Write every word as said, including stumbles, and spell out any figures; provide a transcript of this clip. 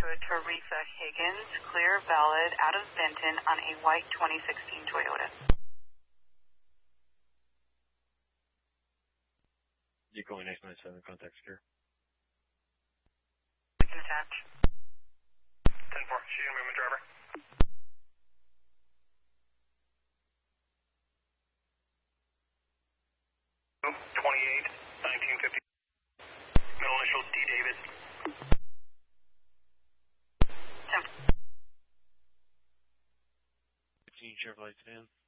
to a Teresa Higgins, clear, valid, out of Benton on a white twenty sixteen Toyota. Decoy nine nine seven, contact secure. We can attach. ten four, shooting movement driver. twenty-eight, nineteen fifty. Middle initial D. David. ten. fifteen Chevrolet sedan.